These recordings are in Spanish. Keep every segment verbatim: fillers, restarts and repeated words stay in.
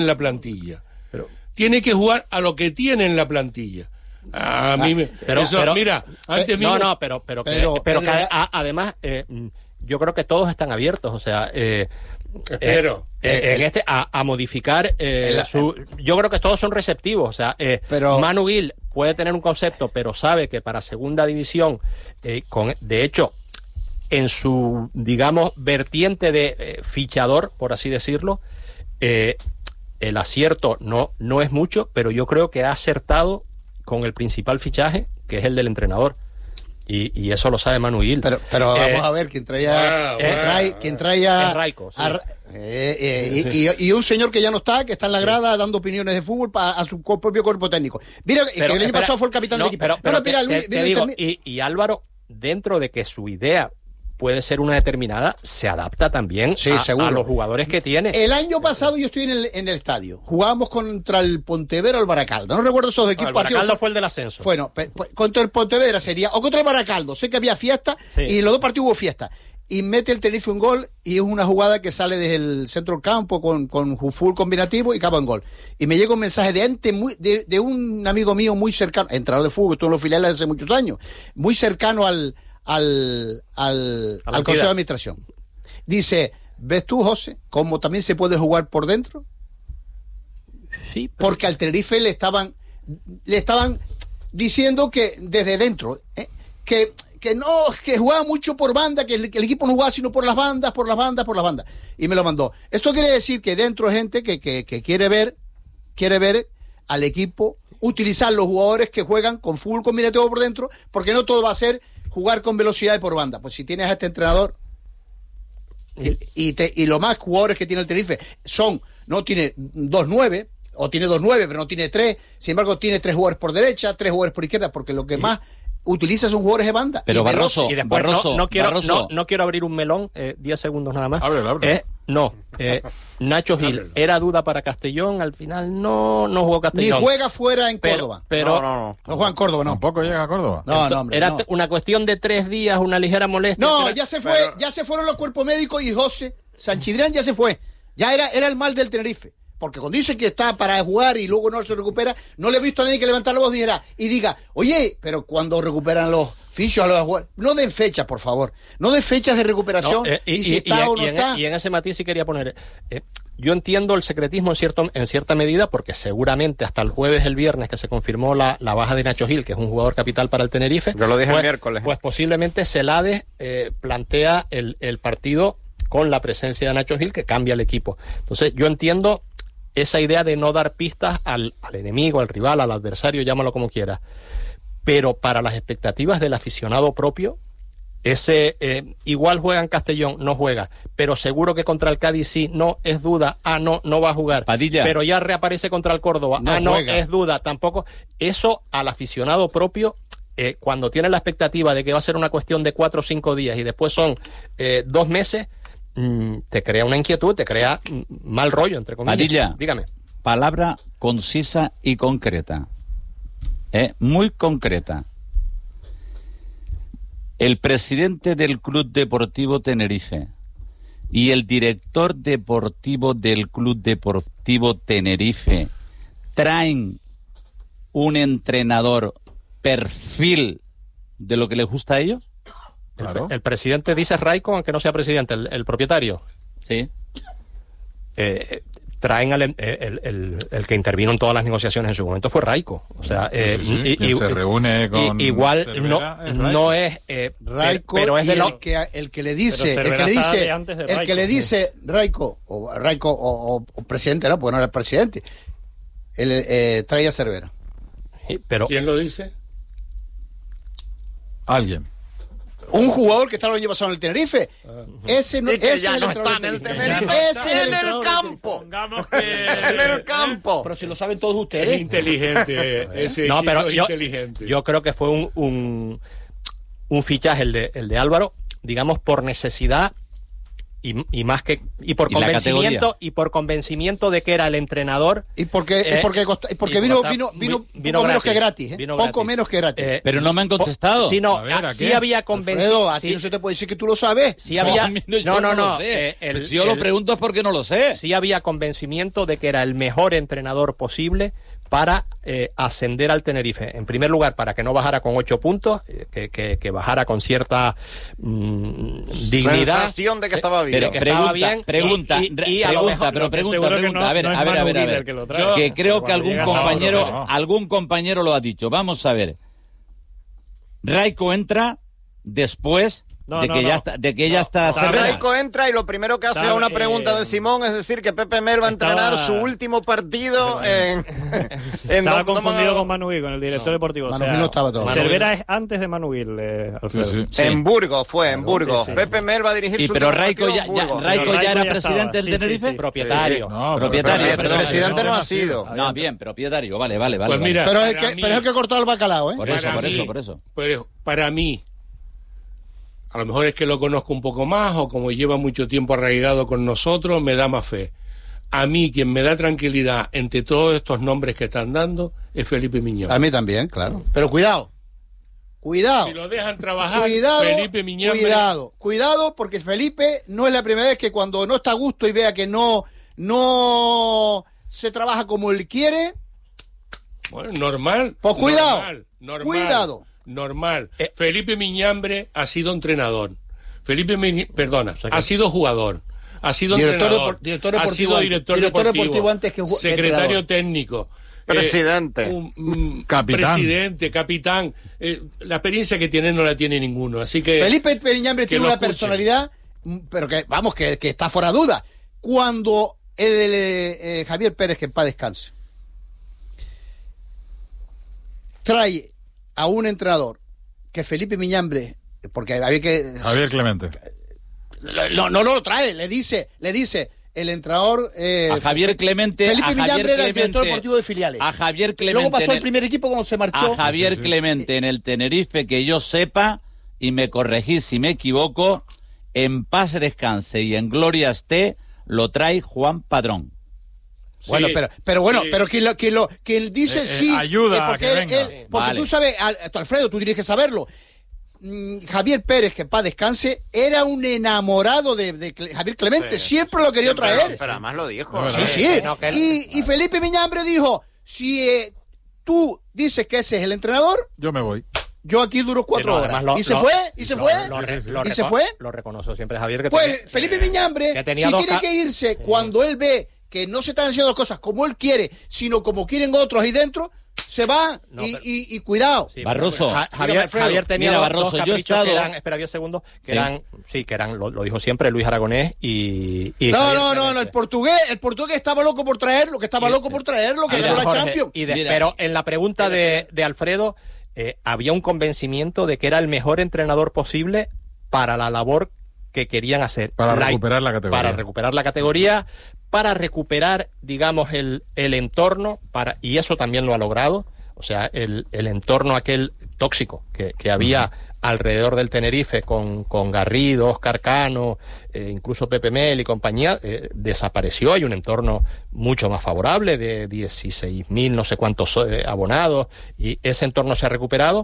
en la plantilla. Pero, tiene que jugar a lo que tiene en la plantilla. A mí me, pero, eso, pero, mira, antes eh, mismo, no, no, pero, pero, pero, que, pero pero, que a, además, eh, yo creo que todos están abiertos, o sea, eh, espero, eh, eh, en el, este a, a modificar. Eh, el, su, yo creo que todos son receptivos, o sea, eh, pero, Manu Gil puede tener un concepto, pero sabe que para segunda división, eh, con, de hecho, en su, digamos, vertiente de eh, fichador, por así decirlo, eh, el acierto no, no es mucho, pero yo creo que ha acertado con el principal fichaje, que es el del entrenador. Y, y eso lo sabe Manu Gil. Pero, pero eh, vamos a ver, quien traía, wow, quien trae, quien trae a, Raico, sí. a eh, eh, sí. y, y, y un señor que ya no está, que está en la grada sí. dando opiniones de fútbol para a su propio cuerpo técnico. Mira, pero, que el año espera, pasado fue el capitán no, del equipo. Pero, pero, no, mira, te, Luis, te, te digo, y, y Álvaro, dentro de que su idea puede ser una determinada, se adapta también sí, a, seguro. a los jugadores que tiene. El año pasado yo estoy en el, en el estadio. Jugábamos contra el Pontevedra o el Baracaldo. No recuerdo esos equipos. No, el Baracaldo fue el del ascenso. Bueno, contra el Pontevedra sería, o contra el Baracaldo. Sé que había fiesta sí. y en los dos partidos hubo fiesta. Y mete el Tenerife un gol y es una jugada que sale desde el centro del campo con, con full combinativo y acaba en gol. Y me llega un mensaje de antes muy, de, de un amigo mío muy cercano, entrenador de fútbol, estuvo en los filiales hace muchos años, muy cercano al al, al, al Consejo de Administración. Dice, ¿ves tú, José, cómo también se puede jugar por dentro? Sí, pero... Porque al Tenerife le estaban le estaban diciendo que desde dentro, ¿eh? que, que no, que jugaba mucho por banda, que el, que el equipo no jugaba sino por las bandas, por las bandas, por las bandas. Y me lo mandó. Esto quiere decir que dentro hay gente que, que, que quiere ver, quiere ver al equipo utilizar los jugadores que juegan con full combinativo por dentro, porque no todo va a ser jugar con velocidad y por banda. Pues si tienes a este entrenador y, y, te, y lo más jugadores que tiene el Tenerife son, no tiene dos nueve o tiene dos nueve pero no tiene tres, sin embargo tiene tres jugadores por derecha, tres jugadores por izquierda, porque lo que más utiliza son jugadores de banda. Pero y Barroso, y después Barroso, no, no, quiero, Barroso. No, no quiero abrir un melón, eh, diez segundos nada más. Abre, abre. Eh, no, eh, Nacho Gil Ábrelo. Era duda para Castellón, al final no, no jugó Castellón. Ni juega fuera en Córdoba. Pero, pero no, no, no. no juega en Córdoba, no. ¿Tampoco llega a Córdoba? No, no, hombre. Era no. una cuestión de tres días, una ligera molestia. No, era... ya se fue, pero... ya se fueron los cuerpos médicos y José Sanchidrián ya se fue. Ya era, era el mal del Tenerife. Porque cuando dice que está para jugar y luego no se recupera, no le he visto a nadie que levantar la voz y diga, y diga, oye, pero cuando recuperan los fichos a los jugadores, no den fechas, por favor. No den fechas de recuperación. No, eh, y, y si y, está y, o no y en, está. Y en ese matiz sí quería poner. Eh, yo entiendo el secretismo en, cierto, en cierta medida, porque seguramente hasta el jueves, el viernes, que se confirmó la, la baja de Nacho Gil, que es un jugador capital para el Tenerife. Yo lo dije pues, el miércoles. Pues posiblemente Celades eh, plantea el, el partido con la presencia de Nacho Gil, que cambia el equipo. Entonces, yo entiendo esa idea de no dar pistas al, al enemigo, al rival, al adversario, llámalo como quieras. Pero para las expectativas del aficionado propio, ese eh, igual juega en Castellón, no juega, pero seguro que contra el Cádiz sí, no, es duda, ah, no, no va a jugar. Padilla. Pero ya reaparece contra el Córdoba, no ah, no, juega. Es duda, tampoco. Eso al aficionado propio, eh, cuando tiene la expectativa de que va a ser una cuestión de cuatro o cinco días y después son eh, dos meses, te crea una inquietud, te crea mal rollo, entre comillas. Padilla, dígame. Palabra concisa y concreta. ¿Eh? Muy concreta. El presidente del Club Deportivo Tenerife y el director deportivo del Club Deportivo Tenerife traen un entrenador perfil de lo que les gusta a ellos. Claro. El, el presidente dice Raico, aunque no sea presidente, el, el propietario. Sí. Eh, traen al el, el, el, el que intervino en todas las negociaciones en su momento fue Raico. O sea, eh, sí, sí. y, y, se reúne con y, igual Cervera, no es no es eh, Raico, pero es de y lo... el que el que le dice, Pero el que le Cervera dice, sabe antes de el Raico, que le sí. dice Raico o Raico o, o, o presidente, no, porque no era el presidente. El eh, trae a Cervera. Sí, pero ¿quién lo dice? Alguien. Un jugador que estaba el año pasado en el Tenerife. Uh-huh. Ese no, Y que ese ya es el no entrenador está en del el Tenerife. Tenerife, Ese es el en el entrenador del campo. Pongamos que... En el campo. Pero si lo saben todos Es ustedes. inteligente, ese no, chico pero es yo, inteligente. yo creo que fue un, un, un fichaje el de, el de Álvaro, digamos, por necesidad y, y más que y por ¿Y la convencimiento categoría? y por convencimiento de que era el entrenador. Y porque, Eh, y porque, costa- y porque y vino, costaba vino, vino, muy- poco vino menos que gratis, gratis, ¿eh? vino Poco gratis. menos que gratis. Eh, Pero no me han contestado. Sí, no, A ver, ¿a sí qué? había Alfredo, convencido. a ti Sí, no se te puede decir que tú lo sabes. sí había. No, yo No, no, lo no. sé. eh, el- Pues si yo lo el- pregunto es porque no lo sé. sí había convencimiento de que era el mejor entrenador posible para eh, ascender al Tenerife. En primer lugar, para que no bajara con ocho puntos, eh, que, que, que bajara con cierta mm, dignidad. Sensación de que estaba bien. Pero que estaba pregunta, bien, pregunta, y- y- y a lo pregunta, mejor- pero lo que pregunta, seguro que pregunta. no- a ver, no es a ver, a Manu ver, a Gil ver. el que lo trae. Yo- Que creo que Cuando algún llega Sábado, compañero, no. algún compañero lo ha dicho. Vamos a ver. Raiko entra después No, de no, que no. ya está, de que ya No, está estaba- Cervera. Raico entra y lo primero que hace Estaba, a una eh, pregunta de Simón es decir que Pepe Mel va a entrenar estaba- su último partido en, en Estaba donde confundido toma- con Manu Gil, con el director deportivo. Manu o sea, Gil no estaba todavía. Cervera es antes de Manu Gil, eh, Alfredo. Sí, sí. Sí. En Burgos fue, en Burgos. sí, sí. Pepe Mel va a dirigir Y su pero último Raiko partido ya, en ya- Burgos. Raiko Pero ya Raiko era ya presidente estaba, del sí, Tenerife. sí, sí. Propietario. No, Propietario, pero- perdón. Presidente no ha no sido. No, bien, propietario. Vale, vale, vale. Pues vale. mira, Pero es el para que, mí- pero es el que cortó el bacalao, ¿eh? Por eso, Para por mí- eso, por eso. Pero para mí, a lo mejor es que lo conozco un poco más o como lleva mucho tiempo arraigado con nosotros, me da más fe. A mí quien me da tranquilidad entre todos estos nombres que están dando es Felipe Miñón. A mí también, claro. Pero cuidado. Cuidado. Si lo dejan trabajar, Cuidado, Felipe Miñón... cuidado, cuidado, porque Felipe no es la primera vez que cuando no está a gusto y vea que no, no se trabaja como él quiere, Bueno, normal. Pues cuidado, Normal, normal, cuidado. Normal. Eh. Felipe Miñambre ha sido entrenador. Felipe Mi- perdona, ha sido jugador. Ha sido Director entrenador. depor- director ha deportivo sido antes. director, Director deportivo, deportivo antes que ju- que secretario entrenador. técnico. eh, Presidente. un- un Capitán. Presidente, capitán. Eh, la experiencia que tiene no la tiene ninguno. Así que. Felipe Miñambre que tiene lo una escuchen. personalidad, mm, pero que, vamos, que, que está fuera de duda. Cuando el, el, eh, Javier Pérez, que en paz descanse, trae a un entrenador que Felipe Miñambre, porque había que... Javier Clemente. No, no lo trae, le dice, le dice el entrenador... eh, A Javier Fe- Clemente, Felipe a Javier Miñambre era el director Clemente, deportivo de filiales. A Javier Clemente. Luego pasó en al el- primer equipo cuando se marchó. A Javier Sí, sí. Clemente en el Tenerife, que yo sepa, y me corregís si me equivoco, en paz descanse y en gloria esté, lo trae Juan Padrón. Bueno, Sí, pero, pero bueno, sí. pero quien lo, quien lo, quien dice Eh, eh, sí, ayuda eh, a porque que él- venga. él- porque Vale. tú sabes, Al- tú, Alfredo, tú tienes que saberlo. Mm, Javier Pérez, que en paz descanse, era un enamorado de, de Cle- Javier Clemente, Sí. siempre lo quería Pero- traer. Pero además lo dijo. Es Sí, verdad. sí. que no, que- y, y Felipe Miñambre dijo, si eh, tú dices que ese es el entrenador, Yo me voy. yo aquí duro cuatro no, horas. además lo- y se lo- fue, y se lo- fue, lo re- lo y se reco- fue. Lo reconoció siempre Javier. Que Pues tenía- Felipe que- Miñambre, que tenía si dos tiene ca- que irse cuando él ve que no se están haciendo las cosas como él quiere, sino como quieren otros ahí dentro, se va No, y, pero- y- y cuidado. Sí, Barroso. Ja- Dígame, Javier, Alfredo. Javier tenía Mira, dos, Barroso, dos yo he caprichos estado- que eran, espera diez segundos, que Sí. eran, sí, que eran, lo, lo dijo siempre Luis Aragonés y... y No, Javier no, no, no, Clemente. el portugués, el portugués estaba loco por traerlo, que estaba Y- loco por traerlo, que Mira, ganó la Jorge, Champions. y de- Mira. pero en la pregunta de, de Alfredo, eh, había un convencimiento de que era el mejor entrenador posible para la labor que querían hacer. Para La- recuperar la categoría. Para recuperar la categoría, para recuperar, digamos, el, el entorno, para y eso también lo ha logrado. O sea, el, el entorno aquel tóxico que, que había alrededor del Tenerife con, con Garrido, Óscar Cano, eh, incluso Pepe Mel y compañía, eh, desapareció. Hay un entorno mucho más favorable de dieciséis mil no sé cuántos eh, abonados y ese entorno se ha recuperado.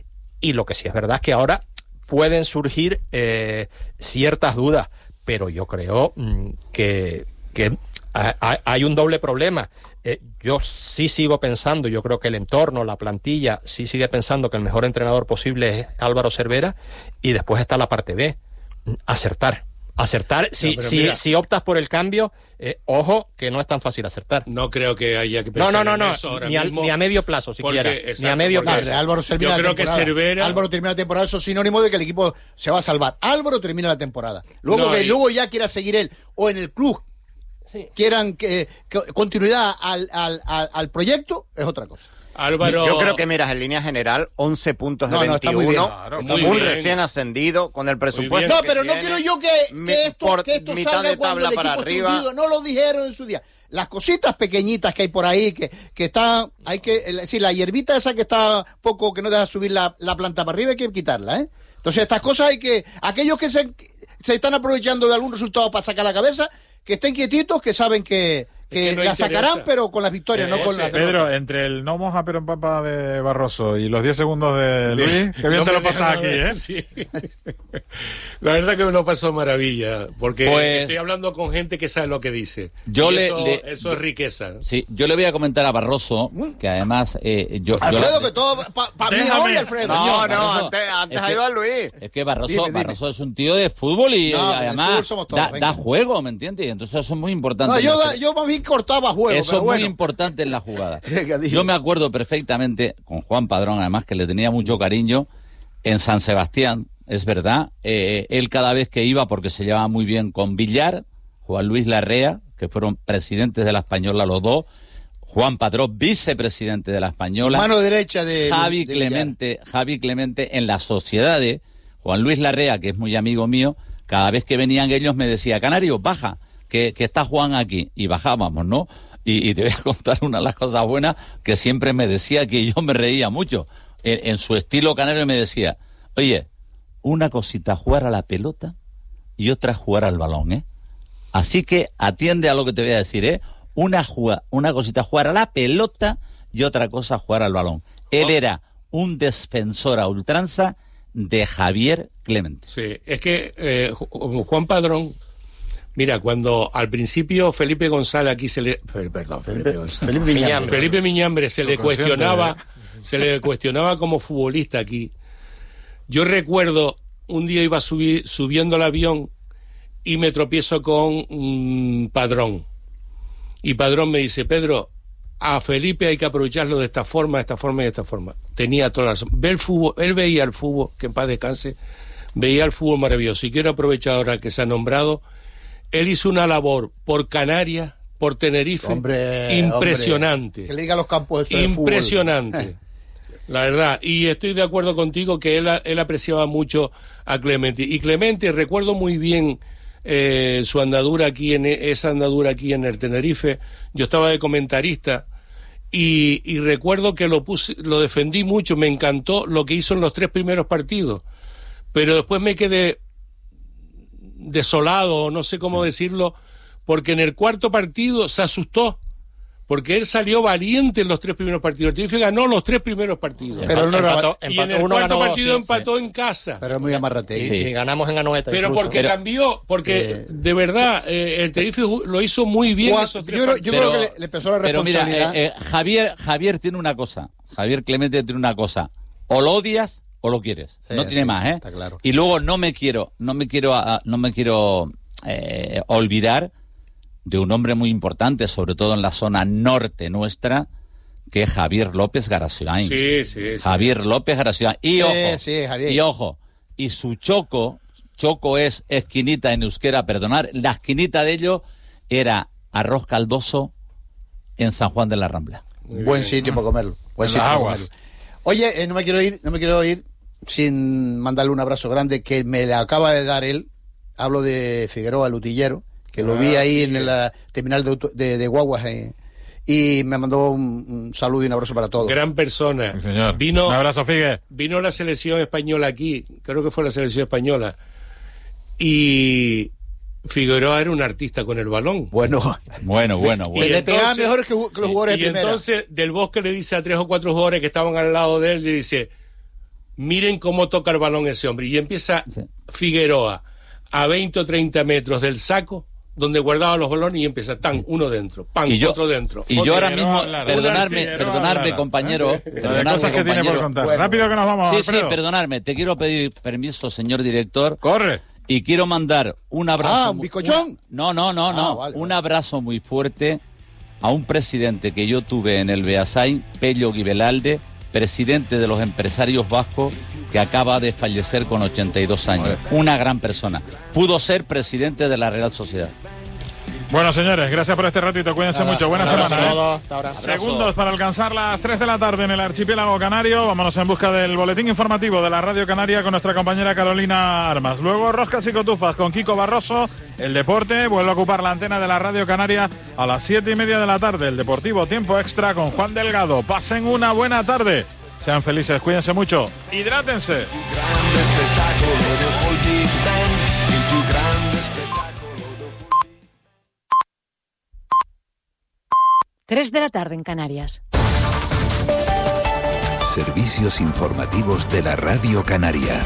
Y lo que sí es verdad es que ahora pueden surgir eh, ciertas dudas, pero yo creo mm, que, que ha- ha- hay un doble problema. Eh, yo sí sigo pensando, yo creo que el entorno, la plantilla, sí sigue pensando que el mejor entrenador posible es Álvaro Cervera, y después está la parte B, mm, acertar. Acertar, si, pero si, mira. si optas por el cambio, eh, ojo, que no es tan fácil acertar. No creo que haya que No, pensar no, no, en no, eso ahora ni, a, mismo. ni a medio plazo siquiera, Porque, ni a exacto, medio porque- plazo. Álvaro termina Yo la creo que temporada. Cervera- Álvaro termina la temporada, eso es sinónimo de que el equipo se va a salvar. Álvaro termina la temporada. Luego No, que y- luego ya quiera seguir él o en el club Sí. quieran que, que continuidad al, al, al, al proyecto, es otra cosa. Álvaro... Yo creo que, miras, en línea general, once puntos de No, no, está muy veintiuno. bien. Claro, un muy bien. recién ascendido con el presupuesto. bien. No, que pero no tiene, quiero yo que, mi- que esto, por que esto mitad salga de cuando el tabla equipo para esté arriba. hundido. No lo dijeron en su día. Las cositas pequeñitas que hay por ahí, que, que están, hay que, es decir, la hierbita esa que está poco, que no deja subir la, la planta para arriba, hay que quitarla, ¿eh? Entonces estas cosas hay que, aquellos que se, se están aprovechando de algún resultado para sacar la cabeza, que estén quietitos, que saben que, que, que no la interesa. sacarán, pero con las victorias, no con las Pedro, derrotas. entre el no moja pero empapa de Barroso y los diez segundos de Luis, qué bien No te me lo pasas dejan aquí, ver, ¿eh? sí. La verdad que me lo pasó maravilla, porque Pues- estoy hablando con gente que sabe lo que dice. Yo Y le- eso, le- eso es riqueza. Sí, yo le voy a comentar a Barroso, que además eh, yo... yo Alfredo, la- que todo para mí Déjame. hoy, Alfredo. No, Yo- no, Barroso, antes, antes es ha que- ido a Luis. Es que Barroso, Dime, dime. Barroso es un tío de fútbol y No, eh, del fútbol además somos todos, da, venga. da juego, ¿me entiendes? Entonces eso es muy importante. No, en yo, la da- yo para mí cortaba juego, Eso pero es muy bueno. importante en la jugada. Venga, dime. Yo me acuerdo perfectamente con Juan Padrón, además que le tenía mucho cariño, en San Sebastián, es verdad. Eh, él cada vez que iba, porque se llevaba muy bien con Villar, Juan Luis Larrea, que fueron presidentes de la Española los dos, Juan Padrón, vicepresidente de la Española, Mano derecha de Javi de Villar. Clemente, Javi Clemente en las sociedades, Juan Luis Larrea, que es muy amigo mío, cada vez que venían ellos me decía, Canario, baja, que, que está Juan aquí. Y bajábamos, ¿no? Y, y te voy a contar una de las cosas buenas que siempre me decía, que yo me reía mucho. En, en su estilo canario me decía, oye, una cosita jugar a la pelota y otra jugar al balón, ¿eh? Así que atiende a lo que te voy a decir, ¿eh? Una, juga, una cosita jugar a la pelota y otra cosa jugar al balón. Él era un defensor a ultranza de Javier Clemente. Sí, es que eh, Ju- Juan Padrón, mira, cuando al principio Felipe González aquí se le... Fe- Perdón, Felipe González. Felipe Miñambre. Felipe Miñambre se le Subconsciente, cuestionaba, ¿eh? se le cuestionaba como futbolista aquí. Yo recuerdo, un día iba subir, subiendo el avión y me tropiezo con mm, Padrón. Y Padrón me dice, Pedro, a Felipe hay que aprovecharlo de esta forma, de esta forma y de esta forma. Tenía toda la razón. Ve el fútbol, él veía el fútbol, que en paz descanse, veía el fútbol maravilloso. Y quiero aprovechar ahora que se ha nombrado, él hizo una labor por Canarias, por Tenerife, Hombre, impresionante. hombre, que le diga a los campos eso del Impresionante. La verdad. Y estoy de acuerdo contigo que él, él apreciaba mucho a Clemente. Y Clemente, recuerdo muy bien eh, su andadura aquí, en esa andadura aquí en el Tenerife. Yo estaba de comentarista y, y recuerdo que lo puse, lo defendí mucho, me encantó lo que hizo en los tres primeros partidos. Pero después me quedé desolado, no sé cómo decirlo, porque en el cuarto partido se asustó, porque él salió valiente en los tres primeros partidos. El Tenerife ganó los tres primeros partidos. Pero él no era- Empató- y en empató el uno, cuarto ganó dos, partido sí, empató en casa. Pero es muy amarrate. Y, Sí. y ganamos en Anoeta. Pero incluso. porque Pero- cambió, porque Eh, de verdad eh, el Tenerife ju- lo hizo muy bien Juan, esos tres yo creo, partidos. yo creo Pero- que le, le pesó la Pero mira, responsabilidad. eh, eh, Javier, Javier tiene una cosa, Javier Clemente tiene una cosa, o lo odias o lo quieres, Sí, no tiene sí, más, sí, ¿eh? está claro. Y luego no me quiero, no me quiero, ah, no me quiero eh, olvidar de un hombre muy importante, sobre todo en la zona norte nuestra, que es Javier López Garasioain. Sí, sí, sí. Javier López Garasioain. Y Sí, ojo, sí, Javier. y ojo, y su choco, choco es esquinita en euskera, perdonar, la esquinita de ellos era arroz caldoso en San Juan de la Rambla. Muy Buen bien. sitio para comerlo. Buen En sitio las para aguas. comerlo. Oye, eh, no me quiero ir, no me quiero ir sin mandarle un abrazo grande que me le acaba de dar él. Hablo de Figueroa Lutillero, que lo Ah, vi ahí sí. en la terminal de, auto- de, de guaguas eh, y me mandó un, un saludo y un abrazo para todos. Gran persona. Sí, señor. Vino, Un abrazo, Figue. vino la selección española aquí, creo que fue la selección española, y Figueroa era un artista con el balón. Bueno, Bueno, bueno, Y que bueno. le pegaba entonces- mejor que, ju- que los jugadores y de primera. entonces Del Bosque le dice a tres o cuatro jugadores que estaban al lado de él, le dice, miren cómo toca el balón ese hombre. Y empieza Sí. Figueroa a veinte o treinta metros del saco donde guardaba los balones y empieza, tan, uno dentro, pan, Y yo, otro dentro. y yo otro ahora dentro. mismo, Figueroa, perdonarme, Figueroa, perdonarme, Lara, compañero, ¿eh? La de perdonarme, cosas que tiene por compañero. contar. Bueno. Rápido que nos vamos, Sí, Alfredo. sí, perdonarme, te quiero pedir permiso, señor director, Corre. y quiero mandar un abrazo. Ah, ¿un mu- bizcochón? un- no, no, no, Ah, no. vale, un vale. abrazo muy fuerte a un presidente que yo tuve en el Beasain, Pello Guibelalde, presidente de los empresarios vascos, que acaba de fallecer con ochenta y dos años. Una gran persona. Pudo ser presidente de la Real Sociedad. Bueno, señores, gracias por este ratito. Cuídense Nada, mucho. Buena un abrazo semana. a ¿eh? todos. Hasta ahora. Segundos para alcanzar las tres de la tarde en el archipiélago canario. Vámonos en busca del boletín informativo de la Radio Canaria con nuestra compañera Carolina Armas. Luego Roscas y Cotufas con Kiko Barroso. El deporte vuelve a ocupar la antena de la Radio Canaria a las siete y media de la tarde. El Deportivo Tiempo Extra con Juan Delgado. Pasen una buena tarde. Sean felices, cuídense mucho. Hidrátense. Grande spettacolo del Big Bang, il più grande tres de la tarde en Canarias. Servicios informativos de la Radio Canaria.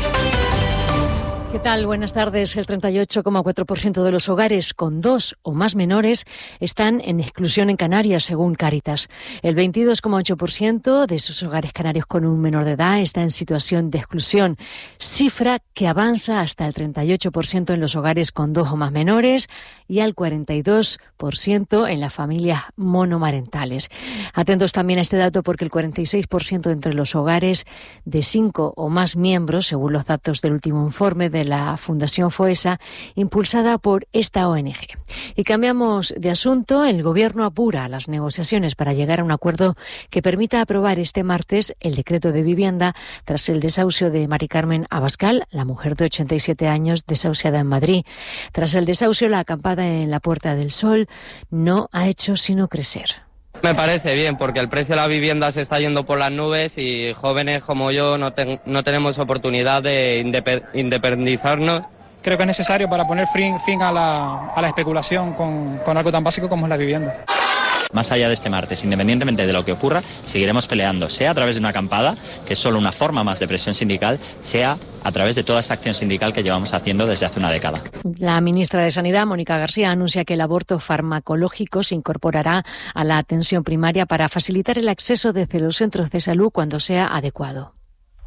¿Qué tal? Buenas tardes. El treinta y ocho coma cuatro por ciento de los hogares con dos o más menores están en exclusión en Canarias, según Cáritas. El veintidós coma ocho por ciento de esos hogares canarios con un menor de edad está en situación de exclusión, cifra que avanza hasta el treinta y ocho por ciento en los hogares con dos o más menores y al cuarenta y dos por ciento en las familias monomarentales. Atentos también a este dato porque el cuarenta y seis por ciento entre los hogares de cinco o más miembros, según los datos del último informe de la Fundación FOESA, impulsada por esta O N G. Y cambiamos de asunto. El Gobierno apura las negociaciones para llegar a un acuerdo que permita aprobar este martes el decreto de vivienda tras el desahucio de Mari Carmen Abascal, la mujer de ochenta y siete años desahuciada en Madrid. Tras el desahucio, la acampada en la Puerta del Sol no ha hecho sino crecer. Me parece bien porque el precio de la vivienda se está yendo por las nubes y jóvenes como yo no, ten, no tenemos oportunidad de independ, independizarnos. Creo que es necesario para poner fin, fin a, la, a la especulación con, con algo tan básico como es la vivienda. Más allá de este martes, independientemente de lo que ocurra, seguiremos peleando, sea a través de una acampada, que es solo una forma más de presión sindical, sea a través de toda esta acción sindical que llevamos haciendo desde hace una década. La ministra de Sanidad, Mónica García, anuncia que el aborto farmacológico se incorporará a la atención primaria para facilitar el acceso desde los centros de salud cuando sea adecuado.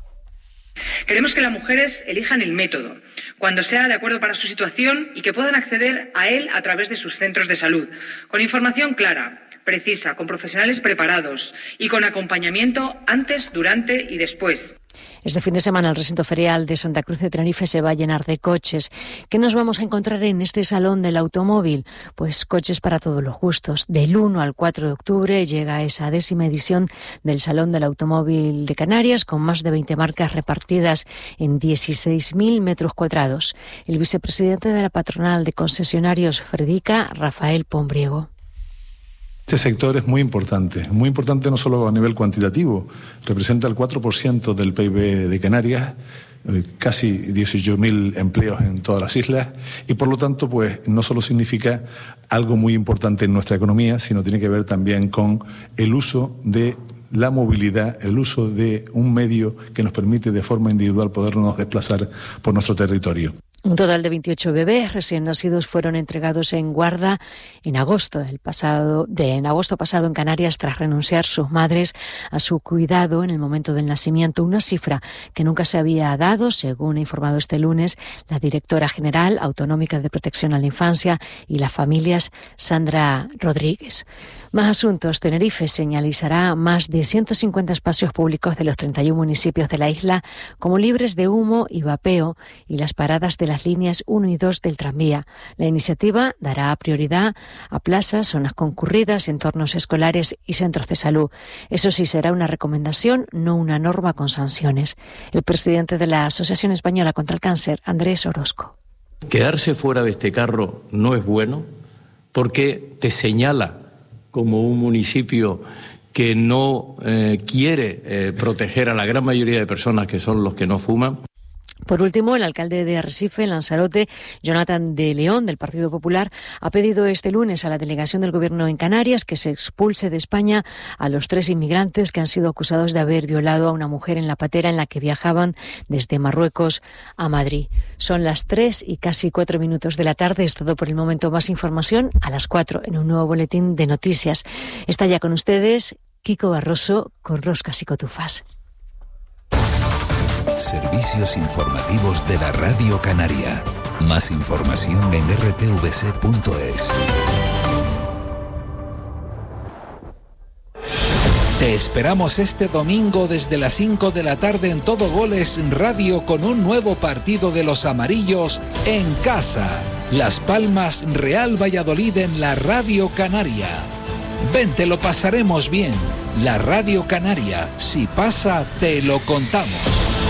Queremos que las mujeres elijan el método, cuando sea de acuerdo para su situación y que puedan acceder a él a través de sus centros de salud, con información clara, precisa, con profesionales preparados y con acompañamiento antes, durante y después. Este fin de semana el recinto ferial de Santa Cruz de Tenerife se va a llenar de coches. ¿Qué nos vamos a encontrar en este salón del automóvil? Pues coches para todos los gustos. Del uno al cuatro de octubre llega esa décima edición del Salón del Automóvil de Canarias, con más de veinte marcas repartidas en dieciséis mil metros cuadrados. El vicepresidente de la patronal de concesionarios Fredica, Rafael Pombriego. Este sector es muy importante, muy importante no solo a nivel cuantitativo, representa el cuatro por ciento del P I B de Canarias, eh, casi dieciocho mil empleos en todas las islas y por lo tanto pues no solo significa algo muy importante en nuestra economía, sino tiene que ver también con el uso de la movilidad, el uso de un medio que nos permite de forma individual podernos desplazar por nuestro territorio. Un total de veintiocho bebés recién nacidos fueron entregados en guarda en agosto el pasado, de, en agosto pasado en Canarias tras renunciar sus madres a su cuidado en el momento del nacimiento, una cifra que nunca se había dado, según ha informado este lunes la directora general autonómica de Protección a la Infancia y las Familias, Sandra Rodríguez. Más asuntos. Tenerife señalizará más de ciento cincuenta espacios públicos de los treinta y uno municipios de la isla como libres de humo y vapeo y las paradas de las líneas uno y dos del tranvía. La iniciativa dará prioridad a plazas, zonas concurridas, entornos escolares y centros de salud. Eso sí, será una recomendación, no una norma con sanciones. El presidente de la Asociación Española contra el Cáncer, Andrés Orozco. Quedarse fuera de este carro no es bueno porque te señala como un municipio que no eh, quiere eh, proteger a la gran mayoría de personas que son los que no fuman. Por último, el alcalde de Arrecife, Lanzarote, Jonathan de León, del Partido Popular, ha pedido este lunes a la delegación del Gobierno en Canarias que se expulse de España a los tres inmigrantes que han sido acusados de haber violado a una mujer en la patera en la que viajaban desde Marruecos a Madrid. Son las tres y casi cuatro minutos de la tarde. Es todo por el momento. Más información a las cuatro en un nuevo boletín de noticias. Está ya con ustedes Kiko Barroso con Roscas y Cotufas. Servicios informativos de la Radio Canaria. Más información en r t v c punto es. Te esperamos este domingo desde las cinco de la tarde en Todo Goles Radio con un nuevo partido de los amarillos en casa. Las Palmas Real Valladolid en la Radio Canaria. Ven, te lo pasaremos bien. La Radio Canaria, si pasa, te lo contamos.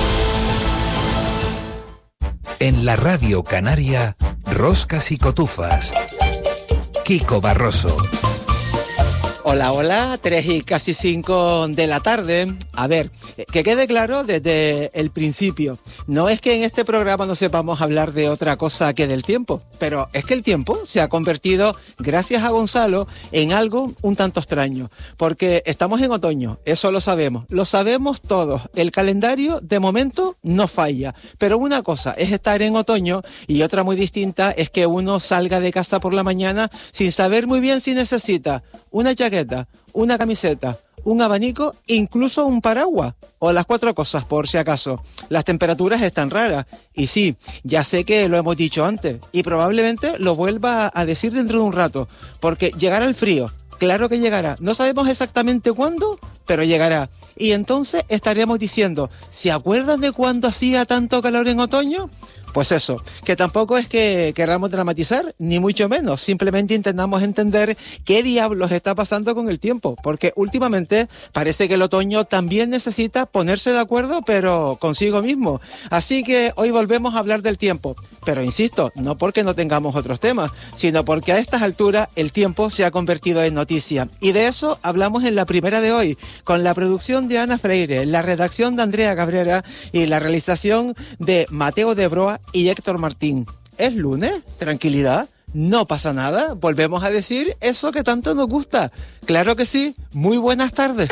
En la Radio Canaria, Roscas y Cotufas. Kiko Barroso. Hola, hola, tres y casi cinco de la tarde. A ver, que quede claro desde el principio. No es que en este programa no sepamos hablar de otra cosa que del tiempo, pero es que el tiempo se ha convertido, gracias a Gonzalo, en algo un tanto extraño. Porque estamos en otoño, eso lo sabemos. Lo sabemos todos. El calendario, de momento, no falla. Pero una cosa es estar en otoño y otra muy distinta es que uno salga de casa por la mañana sin saber muy bien si necesita una chaqueta, una camiseta, un abanico, incluso un paraguas, o las cuatro cosas por si acaso. Las temperaturas están raras, y sí, ya sé que lo hemos dicho antes, y probablemente lo vuelva a decir dentro de un rato, porque llegará el frío, claro que llegará, no sabemos exactamente cuándo, pero llegará. Y entonces estaremos diciendo, ¿se acuerdan de cuándo hacía tanto calor en otoño? Pues eso, que tampoco es que queramos dramatizar, ni mucho menos, simplemente intentamos entender qué diablos está pasando con el tiempo, porque últimamente parece que el otoño también necesita ponerse de acuerdo, pero consigo mismo. Así que hoy volvemos a hablar del tiempo, pero insisto, no porque no tengamos otros temas, sino porque a estas alturas el tiempo se ha convertido en noticia. Y de eso hablamos en la primera de hoy, con la producción de Ana Freire, la redacción de Andrea Cabrera y la realización de Mateo de Broa y Héctor Martín. Es lunes, tranquilidad, no pasa nada, volvemos a decir eso que tanto nos gusta. Claro que sí, muy buenas tardes.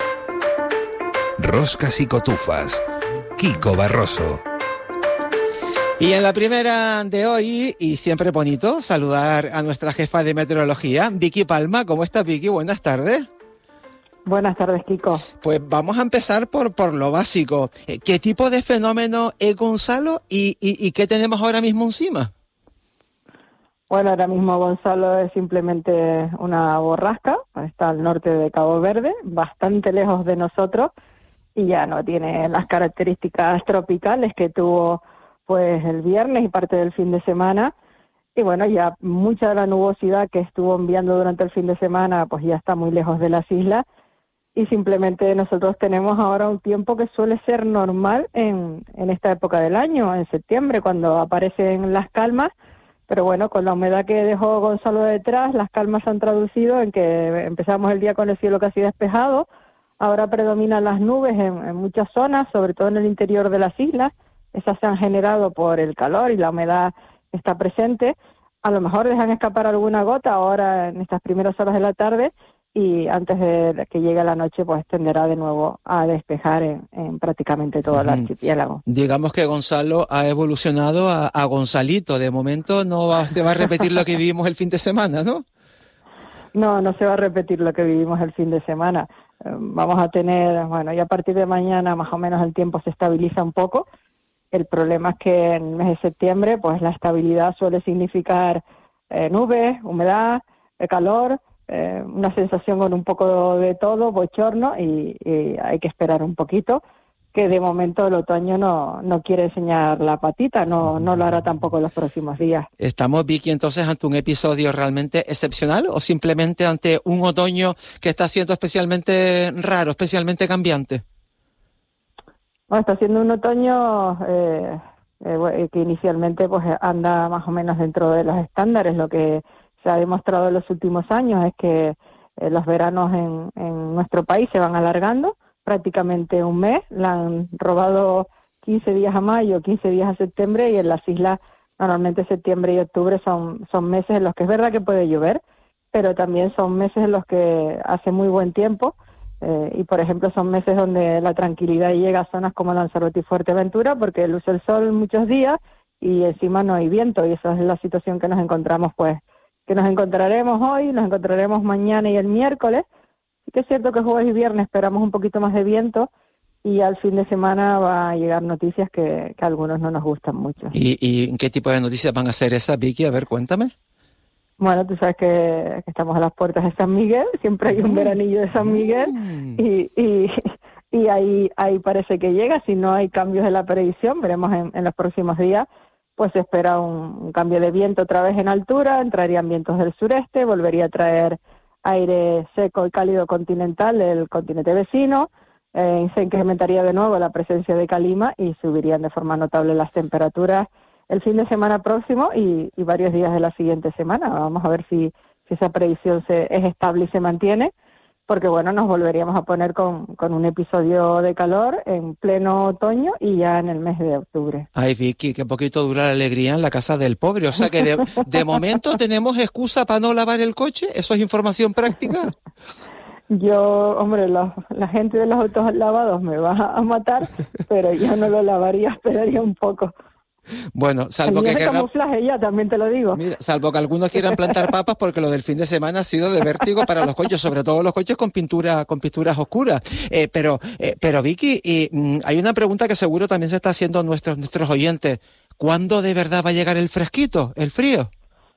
Roscas y cotufas, Kiko Barroso. Y en la primera de hoy, y siempre bonito, saludar a nuestra jefa de meteorología, Vicky Palma. ¿Cómo estás, Vicky? Buenas tardes. Buenas tardes, Kiko. Pues vamos a empezar por, por lo básico. ¿Qué tipo de fenómeno es Gonzalo y, y, y qué tenemos ahora mismo encima? Bueno, ahora mismo Gonzalo es simplemente una borrasca, está al norte de Cabo Verde, bastante lejos de nosotros y ya no tiene las características tropicales que tuvo pues el viernes y parte del fin de semana. Y bueno, ya mucha de la nubosidad que estuvo enviando durante el fin de semana pues ya está muy lejos de las islas. Y simplemente nosotros tenemos ahora un tiempo que suele ser normal en, en esta época del año, en septiembre, cuando aparecen las calmas. Pero bueno, con la humedad que dejó Gonzalo detrás, las calmas se han traducido en que empezamos el día con el cielo casi despejado. Ahora predominan las nubes en, en muchas zonas, sobre todo en el interior de las islas. Esas se han generado por el calor y la humedad está presente. A lo mejor dejan escapar alguna gota ahora en estas primeras horas de la tarde, y antes de que llegue la noche pues tenderá de nuevo a despejar en, en prácticamente todo el archipiélago. Digamos que Gonzalo ha evolucionado a, a Gonzalito. De momento no va, se va a repetir lo que vivimos el fin de semana, ¿no? No, no se va a repetir lo que vivimos el fin de semana. Eh, vamos a tener, bueno, y a partir de mañana más o menos el tiempo se estabiliza un poco. El problema es que en el mes de septiembre pues la estabilidad suele significar eh, nubes, humedad, eh, calor, Eh, una sensación con un poco de todo, bochorno, y, y hay que esperar un poquito, que de momento el otoño no, no quiere enseñar la patita, no, no lo hará tampoco en los próximos días. ¿Estamos, Vicky, entonces ante un episodio realmente excepcional o simplemente ante un otoño que está siendo especialmente raro, especialmente cambiante? Bueno, está siendo un otoño eh, eh, que inicialmente pues anda más o menos dentro de los estándares. Lo que se ha demostrado en los últimos años es que eh, los veranos en, en nuestro país se van alargando prácticamente un mes. Le han robado quince días a mayo, quince días a septiembre, y en las islas normalmente septiembre y octubre son, son meses en los que es verdad que puede llover, pero también son meses en los que hace muy buen tiempo, eh, y por ejemplo son meses donde la tranquilidad llega a zonas como Lanzarote y Fuerteventura porque luce el sol muchos días y encima no hay viento, y esa es la situación que nos encontramos pues que nos encontraremos hoy, nos encontraremos mañana y el miércoles. Sí que es cierto que jueves y viernes esperamos un poquito más de viento, y al fin de semana va a llegar noticias que, que a algunos no nos gustan mucho. ¿Y, ¿Y qué tipo de noticias van a ser esas, Vicky? A ver, cuéntame. Bueno, tú sabes que, que estamos a las puertas de San Miguel, siempre hay un veranillo de San Miguel, y, y, y ahí, ahí parece que llega. Si no hay cambios en la predicción, veremos en, en los próximos días, pues se espera un, un cambio de viento otra vez en altura, entrarían vientos del sureste, volvería a traer aire seco y cálido continental del continente vecino, eh, se incrementaría de nuevo la presencia de calima y subirían de forma notable las temperaturas el fin de semana próximo y, y varios días de la siguiente semana. Vamos a ver si, si esa predicción se, es estable y se mantiene, porque bueno, nos volveríamos a poner con, con un episodio de calor en pleno otoño y ya en el mes de octubre. Ay, Vicky, qué poquito dura la alegría en la casa del pobre. O sea que de, de momento tenemos excusa para no lavar el coche. ¿Eso es información práctica? Yo, hombre, la, la gente de los autos lavados me va a matar, pero yo no lo lavaría, esperaría un poco. Bueno, salvo que de querrán, camuflaje ya, también te lo digo. mira, salvo que algunos quieran plantar papas, porque lo del fin de semana ha sido de vértigo para los coches, sobre todo los coches con pintura, con pinturas oscuras. Eh, pero, eh, pero Vicky, y, mm, hay una pregunta que seguro también se está haciendo nuestros nuestros oyentes. ¿Cuándo de verdad va a llegar el fresquito, el frío?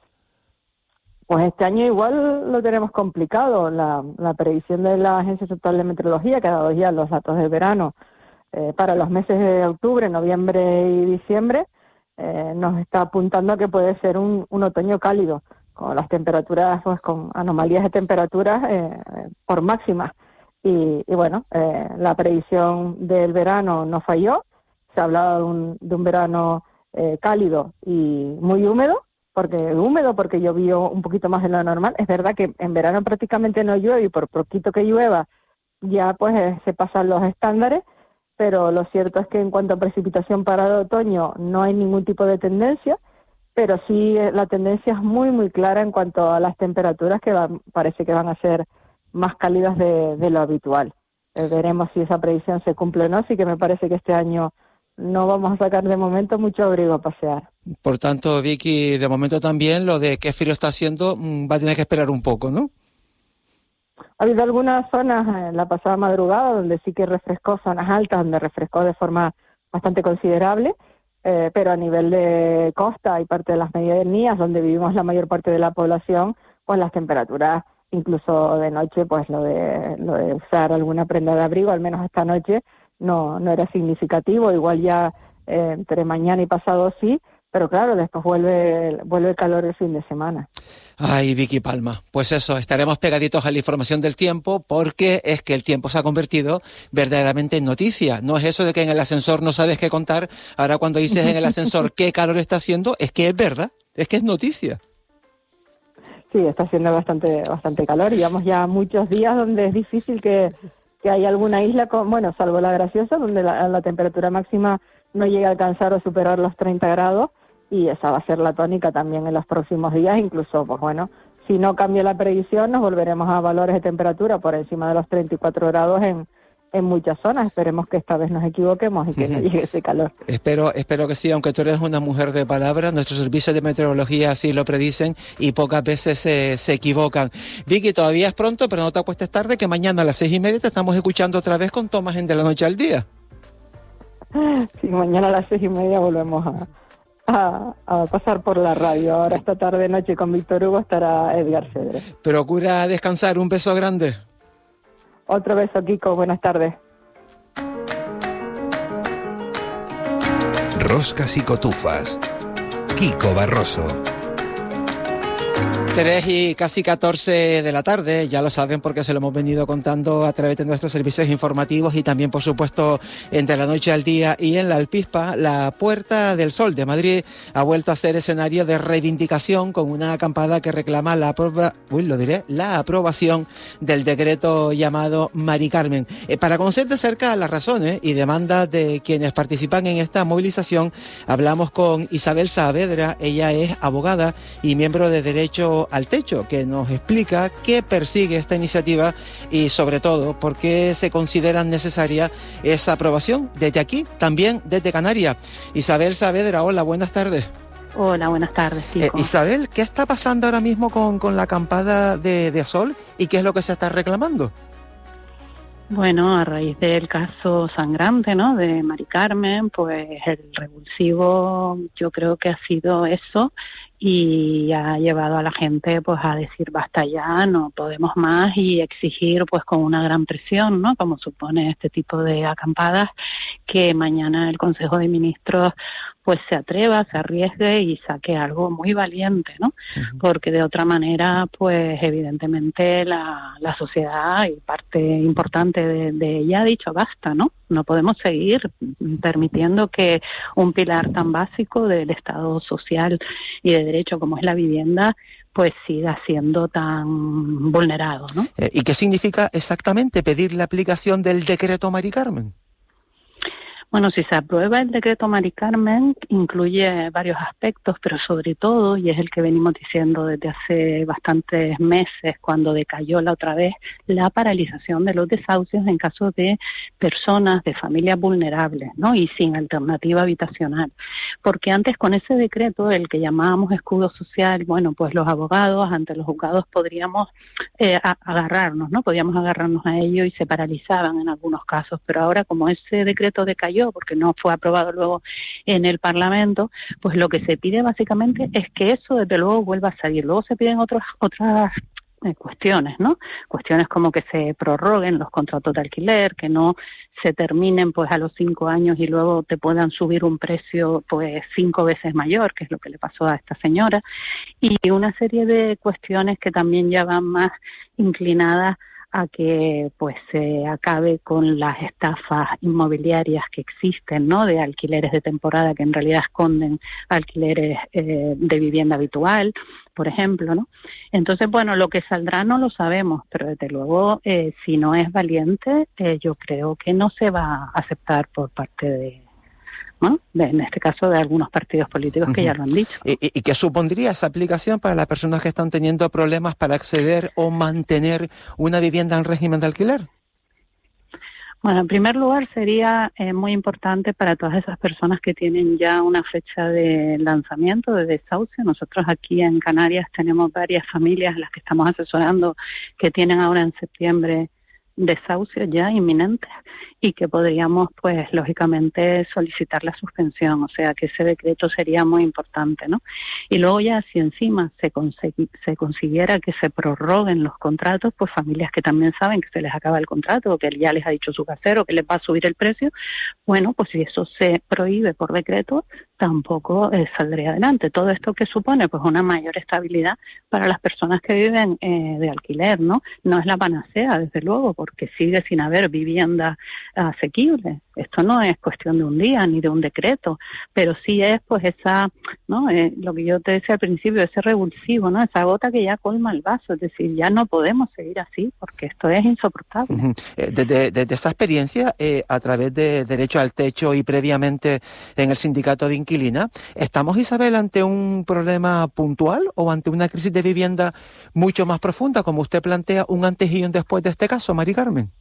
Pues este año igual lo tenemos complicado. La, la predicción de la Agencia Estatal de Meteorología, que ha dado ya los datos de verano eh, para los meses de octubre, noviembre y diciembre, eh, nos está apuntando a que puede ser un, un otoño cálido, con las temperaturas, pues con anomalías de temperaturas eh, por máximas. Y, y bueno, eh, la predicción del verano no falló. Se ha hablado de un, de un verano eh, cálido y muy húmedo, porque húmedo porque llovió un poquito más de lo normal. Es verdad que en verano prácticamente no llueve y por poquito que llueva ya pues eh, se pasan los estándares, pero lo cierto es que en cuanto a precipitación para el otoño no hay ningún tipo de tendencia, pero sí eh, la tendencia es muy muy clara en cuanto a las temperaturas, que van, parece que van a ser más cálidas de, de lo habitual. Eh, veremos si esa predicción se cumple o no, sí que me parece que este año no vamos a sacar de momento mucho abrigo a pasear. Por tanto, Vicky, de momento también lo de qué frío está haciendo mmm, va a tener que esperar un poco, ¿no? Ha habido algunas zonas en la pasada madrugada donde sí que refrescó, zonas altas donde refrescó de forma bastante considerable, eh, pero a nivel de costa y parte de las medianías donde vivimos la mayor parte de la población, pues las temperaturas, incluso de noche, pues lo de, lo de usar alguna prenda de abrigo, al menos esta noche, no, no era significativo. Igual ya eh, entre mañana y pasado sí, pero claro, después vuelve, vuelve el calor el fin de semana. Ay, Vicky Palma, pues eso, estaremos pegaditos a la información del tiempo, porque es que el tiempo se ha convertido verdaderamente en noticia. No es eso de que en el ascensor no sabes qué contar. Ahora cuando dices en el ascensor qué calor está haciendo, es que es verdad, es que es noticia. Sí, está haciendo bastante bastante calor. Llevamos ya muchos días donde es difícil que, que haya alguna isla, con, bueno, salvo la Graciosa, donde la, la temperatura máxima no llegue a alcanzar o superar los treinta grados, y esa va a ser la tónica también en los próximos días. Incluso, pues bueno, si no cambia la predicción, nos volveremos a valores de temperatura por encima de los treinta y cuatro grados en, en muchas zonas. Esperemos que esta vez nos equivoquemos y que no llegue ese calor. Espero, espero que sí, aunque tú eres una mujer de palabra, nuestros servicios de meteorología así lo predicen y pocas veces se, se equivocan. Vicky, todavía es pronto, pero no te acuestes tarde, que mañana a las seis y media te estamos escuchando otra vez con Tomás en De la Noche al Día. Sí, mañana a las seis y media volvemos a, a, a pasar por la radio. Ahora esta tarde noche con Víctor Hugo estará Edgar Cedre. Procura descansar, un beso grande. Otro beso, Kiko, buenas tardes. Roscas y cotufas. Kiko Barroso. Tres y casi catorce de la tarde, ya lo saben porque se lo hemos venido contando a través de nuestros servicios informativos y también, por supuesto, entre la noche al día y en la Alpispa. La Puerta del Sol de Madrid ha vuelto a ser escenario de reivindicación con una acampada que reclama la aproba, uy, lo diré, la aprobación del decreto llamado Mari Carmen. Eh, para conocer de cerca las razones y demandas de quienes participan en esta movilización, hablamos con Isabel Saavedra. Ella es abogada y miembro de Derecho al Techo, que nos explica qué persigue esta iniciativa y sobre todo por qué se considera necesaria esa aprobación desde aquí, también desde Canarias. Isabel Saavedra, hola, buenas tardes. Hola, buenas tardes, Kiko. Eh, Isabel, ¿qué está pasando ahora mismo con, con la acampada de, de Sol y qué es lo que se está reclamando? Bueno, a raíz del caso sangrante, ¿no?, de Mari Carmen, pues el revulsivo yo creo que ha sido eso, y ha llevado a la gente pues a decir basta ya, no podemos más, y exigir pues con una gran presión, ¿no?, como supone este tipo de acampadas, que mañana el Consejo de Ministros pues se atreva, se arriesgue y saque algo muy valiente, ¿no? Uh-huh. Porque de otra manera, pues evidentemente la, la sociedad y parte importante de, de ella ha dicho basta, ¿no? No podemos seguir permitiendo que un pilar tan básico del Estado social y de derecho como es la vivienda, pues siga siendo tan vulnerado, ¿no? Eh, ¿Y qué significa exactamente pedir la aplicación del decreto Mari Carmen? Bueno, si se aprueba el decreto Mari Carmen, incluye varios aspectos, pero sobre todo, y es el que venimos diciendo desde hace bastantes meses, cuando decayó la otra vez, la paralización de los desahucios en caso de personas, de familias vulnerables, ¿no? Y sin alternativa habitacional. Porque antes, con ese decreto, el que llamábamos escudo social, bueno, pues los abogados ante los juzgados podríamos eh, a- agarrarnos, ¿no? Podíamos agarrarnos a ello y se paralizaban en algunos casos. Pero ahora, como ese decreto decayó, porque no fue aprobado luego en el Parlamento, pues lo que se pide básicamente es que eso desde luego vuelva a salir. Luego se piden otros, otras eh, cuestiones, ¿no? Cuestiones como que se prorroguen los contratos de alquiler, que no se terminen pues a los cinco años y luego te puedan subir un precio pues cinco veces mayor, que es lo que le pasó a esta señora, y una serie de cuestiones que también ya van más inclinadas a que pues se acabe con las estafas inmobiliarias que existen, ¿no? De alquileres de temporada que en realidad esconden alquileres eh, de vivienda habitual, por ejemplo, ¿no? Entonces, bueno, lo que saldrá no lo sabemos, pero desde luego, eh, si no es valiente, eh, yo creo que no se va a aceptar por parte de, ¿no? De, en este caso, de algunos partidos políticos que ya lo han dicho. ¿Y, y, y qué supondría esa aplicación para las personas que están teniendo problemas para acceder o mantener una vivienda en régimen de alquiler? Bueno, en primer lugar sería eh, muy importante para todas esas personas que tienen ya una fecha de lanzamiento, de desahucio. Nosotros aquí en Canarias tenemos varias familias a las que estamos asesorando que tienen ahora en septiembre desahucios ya inminentes y que podríamos, pues, lógicamente solicitar la suspensión, o sea que ese decreto sería muy importante, ¿no? Y luego ya si encima se, consegui- se consiguiera que se prorroguen los contratos, pues familias que también saben que se les acaba el contrato o que ya les ha dicho su casero que les va a subir el precio, bueno, pues si eso se prohíbe por decreto, tampoco eh, saldría adelante. Todo esto que supone, pues, una mayor estabilidad para las personas que viven eh, de alquiler, ¿no? No es la panacea, desde luego, porque sigue sin haber vivienda asequible. Esto no es cuestión de un día ni de un decreto, pero sí es, pues, esa, ¿no? Eh, lo que yo te decía al principio, ese revulsivo, ¿no? Esa gota que ya colma el vaso, es decir, ya no podemos seguir así porque esto es insoportable. Uh-huh. Eh, desde, desde esa experiencia, eh, a través de Derecho al Techo y previamente en el Sindicato de Inquilina, ¿estamos, Isabel, ante un problema puntual o ante una crisis de vivienda mucho más profunda, como usted plantea, un antes y un después de este caso, Mari Carmen?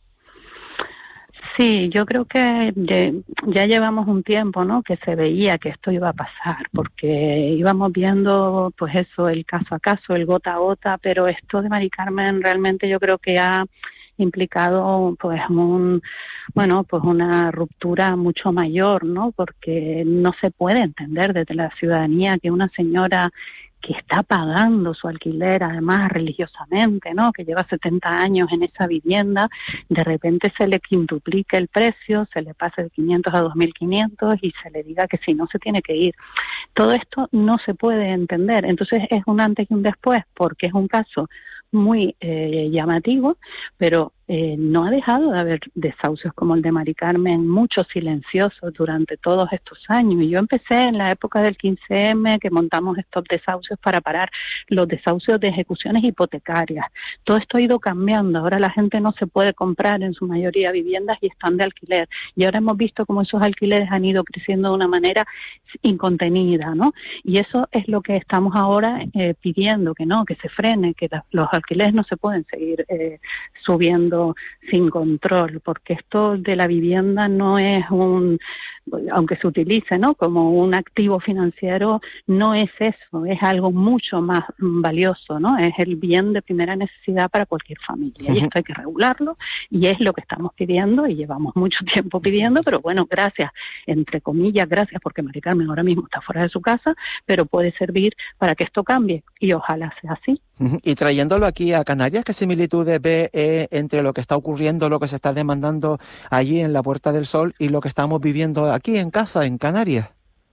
Sí, yo creo que de- ya llevamos un tiempo, ¿no? Que se veía que esto iba a pasar, porque íbamos viendo, pues eso, el caso a caso, el gota a gota, pero esto de Mari Carmen realmente yo creo que ha implicado, pues, un, bueno, pues una ruptura mucho mayor, ¿no? Porque no se puede entender desde la ciudadanía que una señora que está pagando su alquiler, además religiosamente, ¿no? Que lleva setenta años en esa vivienda, de repente se le quintuplique el precio, se le pase de quinientos a dos mil quinientos y se le diga que si no se tiene que ir. Todo esto no se puede entender. Entonces es un antes y un después, porque es un caso muy eh, llamativo, pero eh, no ha dejado de haber desahucios como el de Mari Carmen, muchos silenciosos durante todos estos años. Y yo empecé en la época del quince eme, que montamos estos desahucios para parar los desahucios de ejecuciones hipotecarias. Todo esto ha ido cambiando. Ahora la gente no se puede comprar en su mayoría viviendas y están de alquiler. Y ahora hemos visto cómo esos alquileres han ido creciendo de una manera incontenida, ¿no? Y eso es lo que estamos ahora eh, pidiendo, que no, que se frene, que la, los alquileres no se pueden seguir eh, subiendo sin control, porque esto de la vivienda no es un, aunque se utilice, ¿no?, como un activo financiero, no es eso, es algo mucho más valioso, ¿no? Es el bien de primera necesidad para cualquier familia. Y esto hay que regularlo, y es lo que estamos pidiendo, y llevamos mucho tiempo pidiendo, pero bueno, gracias, entre comillas, gracias, porque Mari Carmen ahora mismo está fuera de su casa, pero puede servir para que esto cambie, y ojalá sea así. Y trayéndolo aquí a Canarias, ¿qué similitudes ve eh, entre lo que está ocurriendo, lo que se está demandando allí en la Puerta del Sol y lo que estamos viviendo aquí en casa, en Canarias?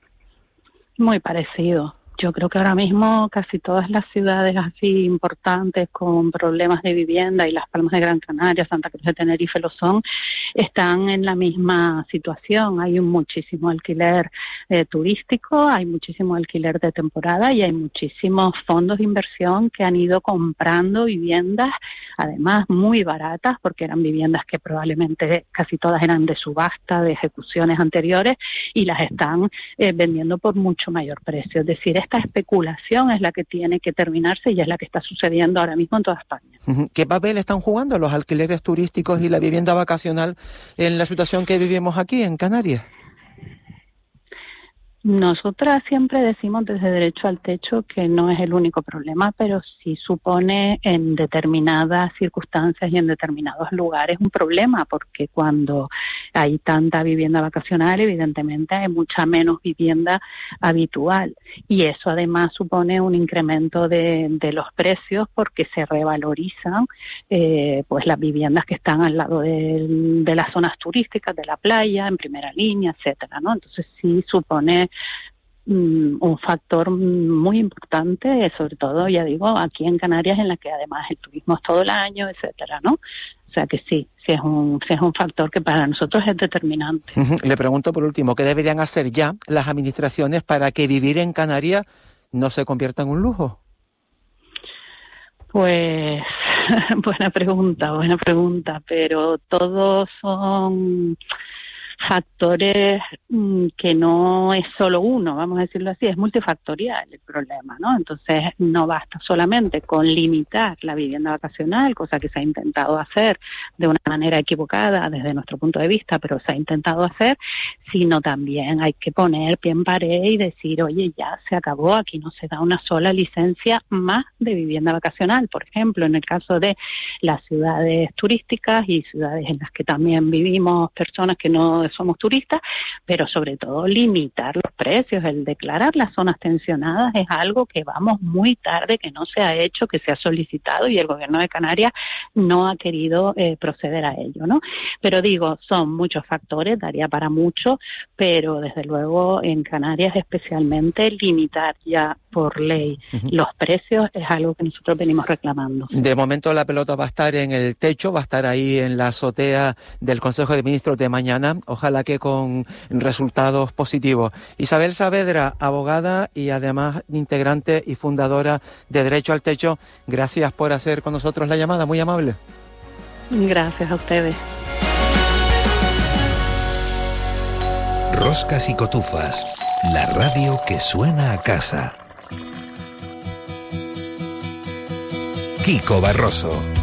Muy parecido. Yo creo que ahora mismo casi todas las ciudades así importantes con problemas de vivienda, y Las Palmas de Gran Canaria, Santa Cruz de Tenerife lo son, están en la misma situación. Hay un muchísimo alquiler eh, turístico, hay muchísimo alquiler de temporada y hay muchísimos fondos de inversión que han ido comprando viviendas, además muy baratas, porque eran viviendas que probablemente casi todas eran de subasta, de ejecuciones anteriores, y las están eh, vendiendo por mucho mayor precio. Es decir, esta especulación es la que tiene que terminarse y es la que está sucediendo ahora mismo en toda España. ¿Qué papel están jugando los alquileres turísticos y la vivienda vacacional en la situación que vivimos aquí en Canarias? Nosotras siempre decimos desde Derecho al Techo que no es el único problema, pero sí supone en determinadas circunstancias y en determinados lugares un problema, porque cuando hay tanta vivienda vacacional, evidentemente hay mucha menos vivienda habitual, y eso además supone un incremento de, de los precios porque se revalorizan eh, pues las viviendas que están al lado de, de las zonas turísticas, de la playa, en primera línea, etcétera, ¿no? Entonces sí supone un factor muy importante, sobre todo, ya digo, aquí en Canarias, en la que además el turismo es todo el año, etcétera, ¿no? O sea que sí, sí es un, sí es un factor que para nosotros es determinante. Le pregunto por último, ¿qué deberían hacer ya las administraciones para que vivir en Canarias no se convierta en un lujo? Pues buena pregunta, buena pregunta, pero todos son factores mmm, que no es solo uno, vamos a decirlo así, es multifactorial el problema, ¿no? Entonces no basta solamente con limitar la vivienda vacacional, cosa que se ha intentado hacer de una manera equivocada desde nuestro punto de vista, pero se ha intentado hacer, sino también hay que poner pie en pared y decir, oye, ya se acabó, aquí no se da una sola licencia más de vivienda vacacional. Por ejemplo, en el caso de las ciudades turísticas y ciudades en las que también vivimos personas que no somos turistas, pero sobre todo limitar los precios. El declarar las zonas tensionadas es algo que vamos muy tarde, que no se ha hecho, que se ha solicitado y el gobierno de Canarias no ha querido eh, proceder a ello, ¿no? Pero digo, son muchos factores, daría para mucho, pero desde luego en Canarias especialmente limitar ya por ley uh-huh. los precios es algo que nosotros venimos reclamando. De momento la pelota va a estar en el techo, va a estar ahí en la azotea del Consejo de Ministros de mañana, ojalá que con resultados positivos. Isabel Saavedra, abogada y además integrante y fundadora de Derecho al Techo, gracias por hacer con nosotros la llamada, muy amable. Gracias a ustedes. Roscas y Cotufas, la radio que suena a casa. Kiko Barroso.